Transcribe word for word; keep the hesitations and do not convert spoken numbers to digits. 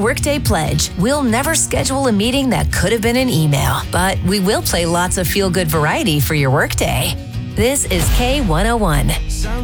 Workday Pledge, we'll never schedule a meeting that could have been an email, but we will play lots of feel-good variety for your workday. This is K one oh one.